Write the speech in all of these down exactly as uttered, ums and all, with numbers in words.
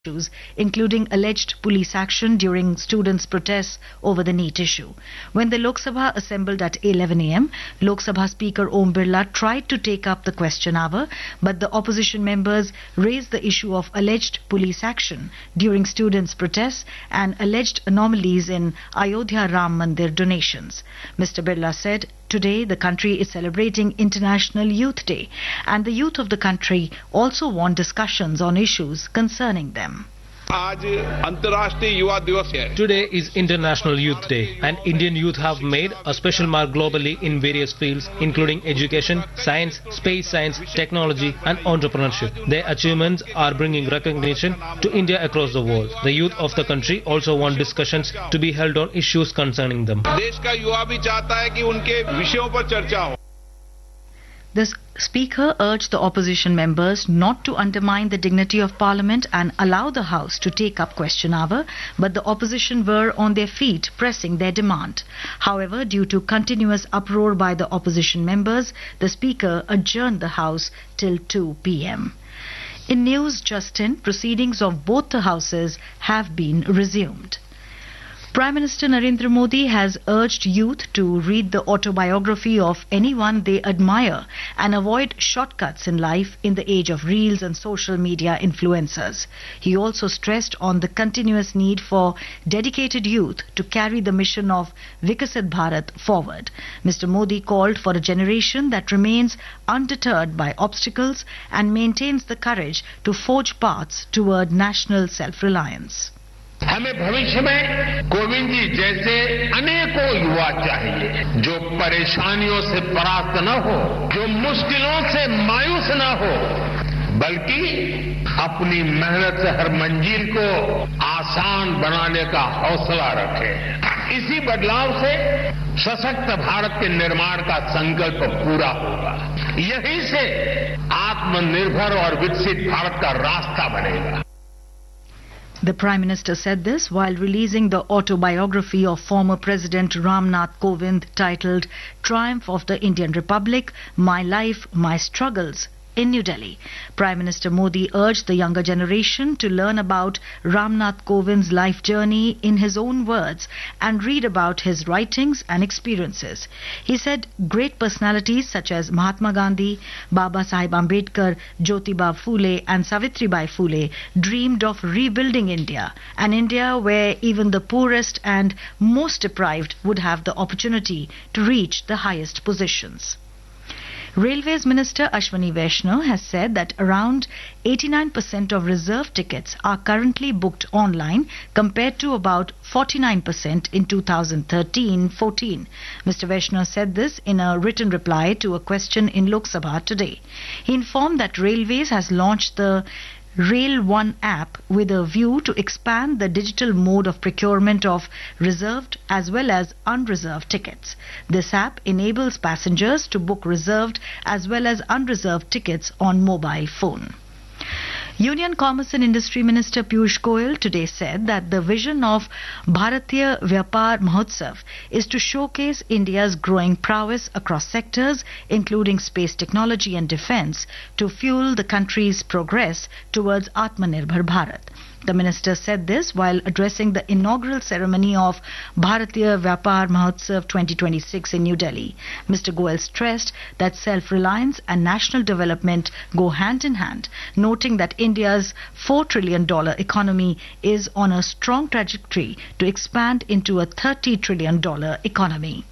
issues, including alleged police action during students' protests over the NEET issue. When the Lok Sabha assembled at eleven a m, Lok Sabha Speaker Om Birla tried to take up the question hour, but the opposition members raised the issue of alleged police action during students' protests and alleged anomalies in Ayodhya Ram Mandir donations. Mister Birla said, "Today the country is celebrating International Youth Day, and the youth of the country also want discussions on issues concerning them." Today is International Youth Day, and Indian youth have made a special mark globally in various fields, including education, science, space science, technology and entrepreneurship. Their achievements are bringing recognition to India across the world. The youth of the country also want discussions to be held on issues concerning them. The Speaker urged the opposition members not to undermine the dignity of Parliament and allow the House to take up question hour, but the opposition were on their feet pressing their demand. However, due to continuous uproar by the opposition members, the Speaker adjourned the House till two p m In news just in, proceedings of both the Houses have been resumed. Prime Minister Narendra Modi has urged youth to read the autobiography of anyone they admire and avoid shortcuts in life in the age of reels and social media influencers. He also stressed on the continuous need for dedicated youth to carry the mission of Vikasit Bharat forward. Mister Modi called for a generation that remains undeterred by obstacles and maintains the courage to forge paths toward national self-reliance. हमें भविष्य में कोविंद जी जैसे अनेकों युवा चाहिए जो परेशानियों से परास्त न हो, जो मुश्किलों से मायूस न हो, बल्कि अपनी मेहनत से हर मंजिल को आसान बनाने का हौसला रखे। इसी बदलाव से सशक्त भारत के निर्माण का संकल्प पूरा होगा। यहीं से आत्मनिर्भर और विकसित भारत का रास्ता बनेगा। The Prime Minister said this while releasing the autobiography of former President Ram Nath Kovind titled Triumph of the Indian Republic, My Life, My Struggles in New Delhi. Prime Minister Modi urged the younger generation to learn about Ram Nath Kovind's life journey in his own words and read about his writings and experiences. He said great personalities such as Mahatma Gandhi, Baba Sahib Ambedkar, Jyotiba Phule and Savitribai Phule dreamed of rebuilding India, an India where even the poorest and most deprived would have the opportunity to reach the highest positions. Railways Minister Ashwani Vaishnaw has said that around eighty-nine percent of reserve tickets are currently booked online compared to about forty-nine percent in two thousand thirteen fourteen. Mister Vaishnaw said this in a written reply to a question in Lok Sabha today. He informed that Railways has launched the Rail One app with a view to expand the digital mode of procurement of reserved as well as unreserved tickets. This app enables passengers to book reserved as well as unreserved tickets on mobile phone. Union Commerce and Industry Minister Piyush Goyal today said that the vision of Bharatiya Vyapar Mahotsav is to showcase India's growing prowess across sectors, including space technology and defense, to fuel the country's progress towards Atmanirbhar Bharat. The minister said this while addressing the inaugural ceremony of Bharatiya Vyapar Mahotsav twenty twenty-six in New Delhi. Mister Goyal stressed that self-reliance and national development go hand in hand, noting that India's four trillion dollars economy is on a strong trajectory to expand into a thirty trillion dollars economy.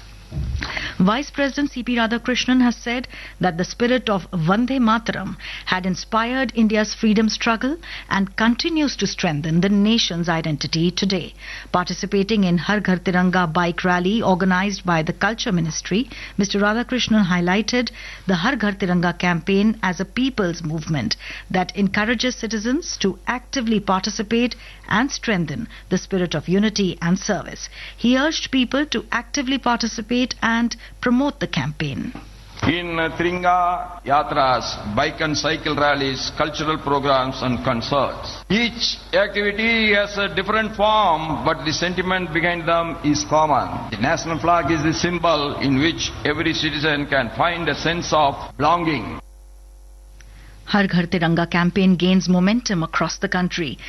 Vice President C P Radhakrishnan has said that the spirit of Vande Mataram had inspired India's freedom struggle and continues to strengthen the nation's identity today. Participating in Har Ghar Tiranga bike rally organized by the Culture Ministry, Mister Radhakrishnan highlighted the Har Ghar Tiranga campaign as a people's movement that encourages citizens to actively participate and strengthen the spirit of unity and service. He urged people to actively participate and promote the campaign. In uh, Tiringa Yatras, bike and cycle rallies, cultural programs and concerts. Each activity has a different form, but the sentiment behind them is common. The national flag is the symbol in which every citizen can find a sense of belonging. Har Ghar Tiranga campaign gains momentum across the country.